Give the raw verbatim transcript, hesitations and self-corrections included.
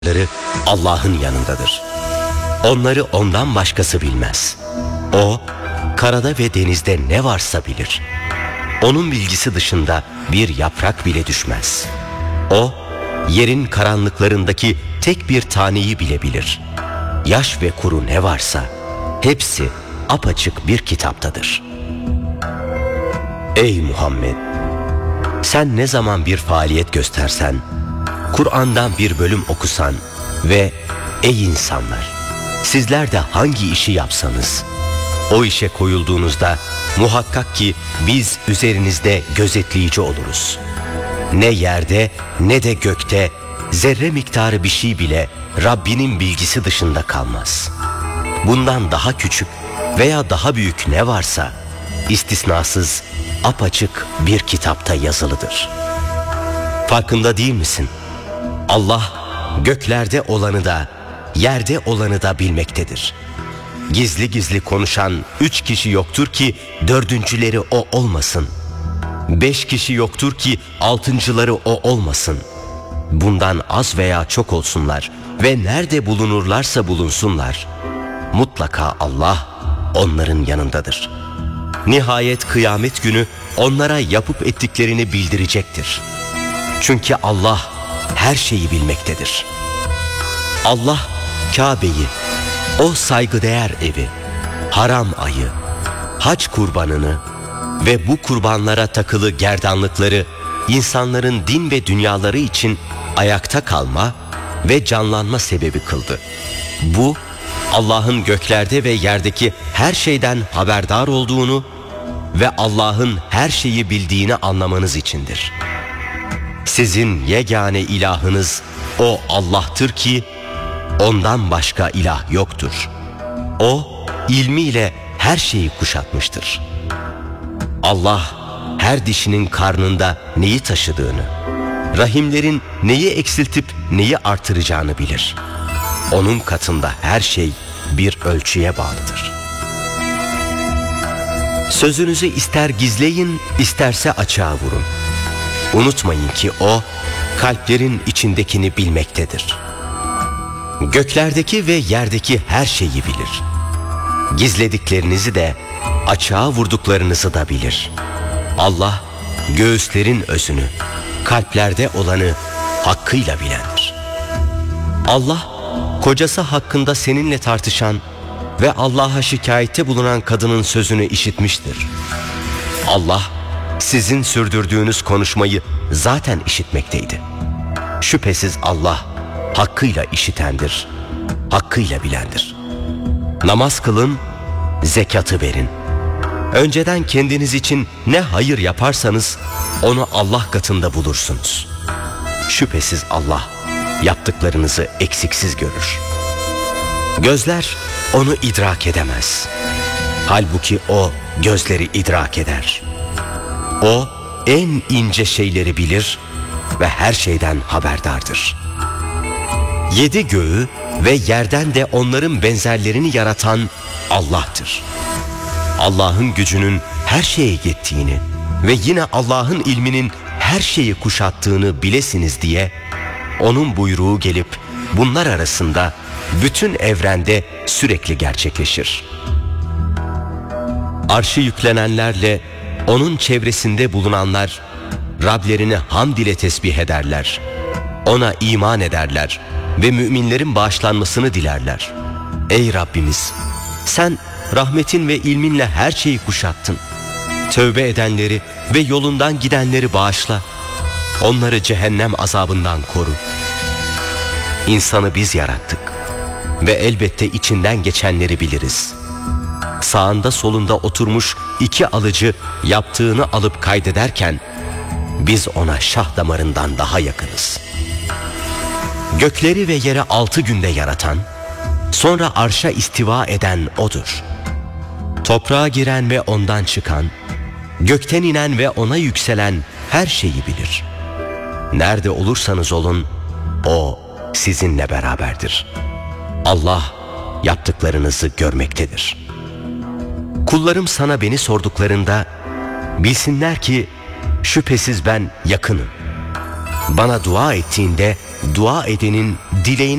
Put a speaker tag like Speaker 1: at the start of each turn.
Speaker 1: Allah'ın yanındadır. Onları ondan başkası bilmez. O, karada ve denizde ne varsa bilir. Onun bilgisi dışında bir yaprak bile düşmez. O, yerin karanlıklarındaki tek bir taneyi bile bilir. Yaş ve kuru ne varsa hepsi apaçık bir kitaptadır. Ey Muhammed! Sen ne zaman bir faaliyet göstersen, Kur'an'dan bir bölüm okusan ve ey insanlar, sizler de hangi işi yapsanız, o işe koyulduğunuzda muhakkak ki biz üzerinizde gözetleyici oluruz. Ne yerde ne de gökte zerre miktarı bir şey bile Rabbinin bilgisi dışında kalmaz. Bundan daha küçük veya daha büyük ne varsa istisnasız apaçık bir kitapta yazılıdır. Farkında değil misin? Allah göklerde olanı da yerde olanı da bilmektedir. Gizli gizli konuşan üç kişi yoktur ki dördüncüleri o olmasın. Beş kişi yoktur ki altıncıları o olmasın. Bundan az veya çok olsunlar ve nerede bulunurlarsa bulunsunlar, mutlaka Allah onların yanındadır. Nihayet kıyamet günü onlara yapıp ettiklerini bildirecektir. Çünkü Allah her şeyi bilmektedir. Allah Kabe'yi, o saygıdeğer evi, haram ayı, hac kurbanını ve bu kurbanlara takılı gerdanlıkları insanların din ve dünyaları için ayakta kalma ve canlanma sebebi kıldı. Bu, Allah'ın göklerde ve yerdeki her şeyden haberdar olduğunu ve Allah'ın her şeyi bildiğini anlamanız içindir. Sizin yegane ilahınız o Allah'tır ki ondan başka ilah yoktur. O ilmiyle her şeyi kuşatmıştır. Allah her dişinin karnında neyi taşıdığını, rahimlerin neyi eksiltip neyi artıracağını bilir. Onun katında her şey bir ölçüye bağlıdır. Sözünüzü ister gizleyin, isterse açığa vurun. Unutmayın ki o, kalplerin içindekini bilmektedir. Göklerdeki ve yerdeki her şeyi bilir. Gizlediklerinizi de, açığa vurduklarınızı da bilir. Allah, göğüslerin özünü, kalplerde olanı hakkıyla bilendir. Allah, kocası hakkında seninle tartışan ve Allah'a şikayette bulunan kadının sözünü işitmiştir. Allah, sizin sürdürdüğünüz konuşmayı zaten işitmekteydi. Şüphesiz Allah, hakkıyla işitendir, hakkıyla bilendir. Namaz kılın, zekatı verin. Önceden kendiniz için ne hayır yaparsanız, onu Allah katında bulursunuz. Şüphesiz Allah, yaptıklarınızı eksiksiz görür. Gözler onu idrak edemez. Halbuki o gözleri idrak eder. O en ince şeyleri bilir ve her şeyden haberdardır. Yedi göğü ve yerden de onların benzerlerini yaratan Allah'tır. Allah'ın gücünün her şeye yettiğini ve yine Allah'ın ilminin her şeyi kuşattığını bilesiniz diye onun buyruğu gelip bunlar arasında bütün evrende sürekli gerçekleşir. Arşı yüklenenlerle onun çevresinde bulunanlar Rablerini hamd ile tesbih ederler. Ona iman ederler ve müminlerin bağışlanmasını dilerler. Ey Rabbimiz! Sen rahmetin ve ilminle her şeyi kuşattın. Tövbe edenleri ve yolundan gidenleri bağışla. Onları cehennem azabından koru. İnsanı biz yarattık ve elbette içinden geçenleri biliriz. Sağında solunda oturmuş iki alıcı yaptığını alıp kaydederken biz ona şah damarından daha yakınız. Gökleri ve yeri altı günde yaratan, sonra arşa istiva eden O'dur. Toprağa giren ve ondan çıkan, gökten inen ve ona yükselen her şeyi bilir. Nerede olursanız olun, O sizinle beraberdir. Allah yaptıklarınızı görmektedir. Kullarım sana beni sorduklarında, bilsinler ki şüphesiz ben yakınım. Bana dua ettiğinde dua edenin dileğine